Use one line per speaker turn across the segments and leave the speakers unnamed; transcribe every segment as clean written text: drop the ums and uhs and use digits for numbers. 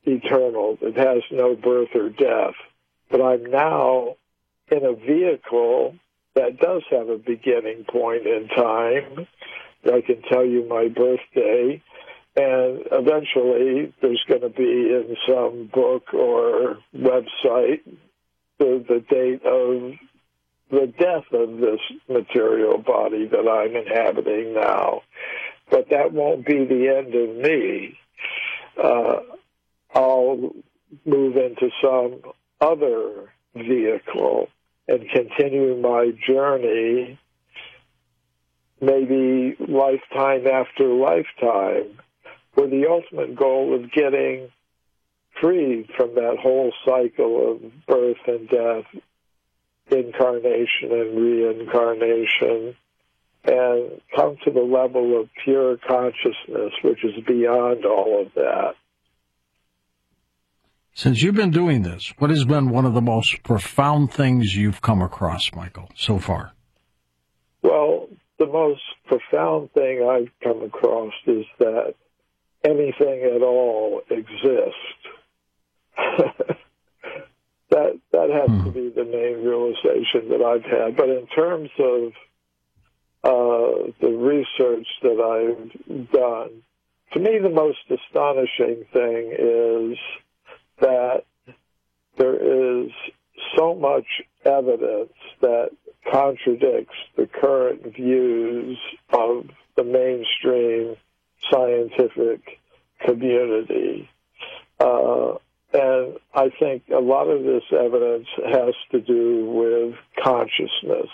eternal. It has no birth or death. But I'm now in a vehicle that does have a beginning point in time. I can tell you my birthday, and eventually there's going to be in some book or website the date of the death of this material body that I'm inhabiting now. But that won't be the end of me. I'll move into some other vehicle and continue my journey, maybe lifetime after lifetime, with the ultimate goal of getting free from that whole cycle of birth and death, incarnation and reincarnation, and come to the level of pure consciousness, which is beyond all of that.
Since you've been doing this, what has been one of the most profound things you've come across, Michael, so far?
Well, the most profound thing I've come across is that anything at all exists. that has to be the main realization that I've had. But in terms of the research that I've done, to me the most astonishing thing is that there is so much evidence that contradicts the current views of the mainstream scientific community. And I think a lot of this evidence has to do with consciousness.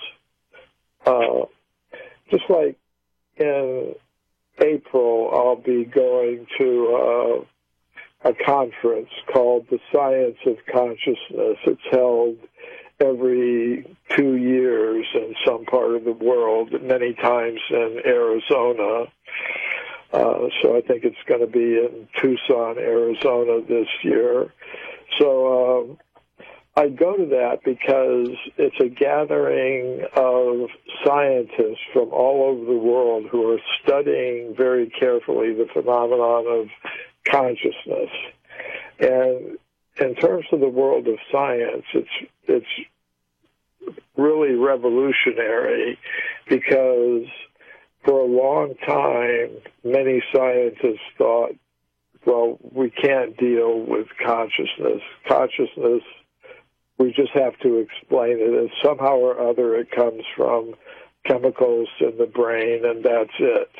Just like in April, I'll be going to a conference called the Science of Consciousness. It's held every 2 years in some part of the world, many times in Arizona. So I think it's going to be in Tucson, Arizona this year. So I go to that because it's a gathering of scientists from all over the world who are studying very carefully the phenomenon of consciousness. And in terms of the world of science, it's really revolutionary because for a long time, many scientists thought, well, we can't deal with consciousness. Consciousness, we just have to explain it, and somehow or other it comes from chemicals in the brain, and that's it.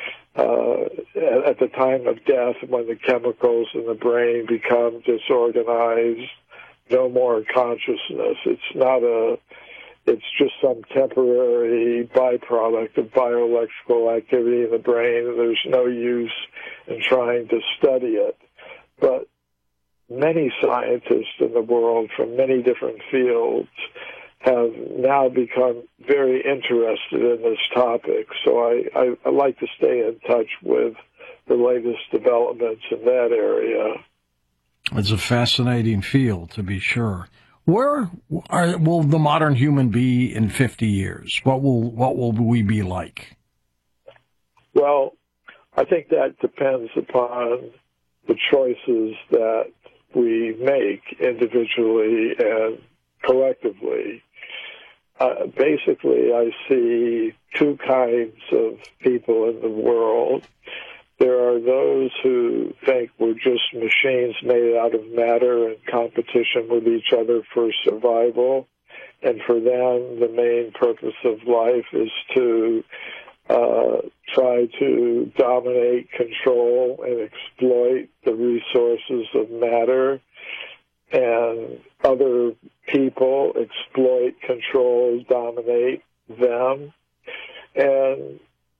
At the time of death, when the chemicals in the brain become disorganized, no more consciousness. It's just some temporary byproduct of bioelectrical activity in the brain, and there's no use in trying to study it. But many scientists in the world from many different fields have now become very interested in this topic. So I like to stay in touch with the latest developments in that area.
It's a fascinating field, to be sure. Where will the modern human be in 50 years? What will we be like?
Well, I think that depends upon the choices that we make individually and collectively. Basically, I see two kinds of people in the world. There are those who think we're just machines made out of matter in competition with each other for survival. And for them, the main purpose of life is to try to dominate, control, and exploit the resources of matter. And other people exploit, control, dominate them. And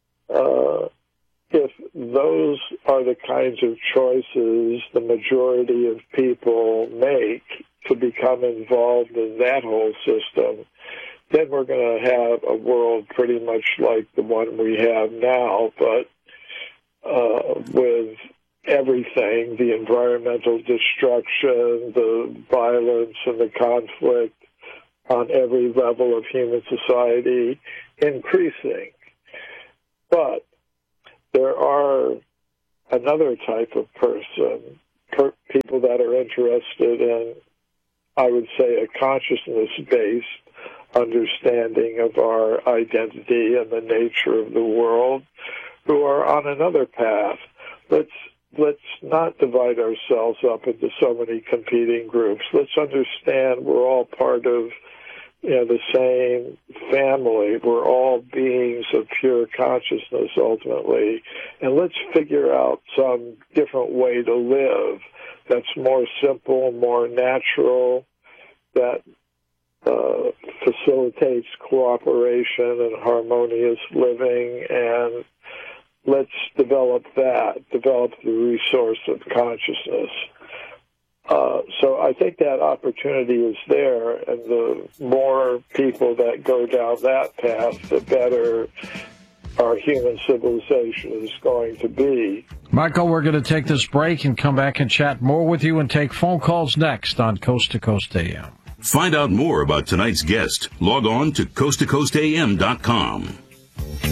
if those are the kinds of choices the majority of people make to become involved in that whole system, then we're going to have a world pretty much like the one we have now, but with everything, the environmental destruction, the violence and the conflict on every level of human society increasing. But there are another type of person, people that interested in, I would say, a consciousness-based understanding of our identity and the nature of the world, who are on another path. Let's not divide ourselves up into so many competing groups. Let's understand we're all part of the same family. We're all beings of pure consciousness ultimately. And let's figure out some different way to live that's more simple, more natural, that facilitates cooperation and harmonious living, and let's develop the resource of consciousness. So I think that opportunity is there, and the more people that go down that path, the better our human civilization is going to be.
Michael, we're going to take this break and come back and chat more with you and take phone calls next on Coast to Coast AM.
Find out more about tonight's guest. Log on to coasttocoastam.com.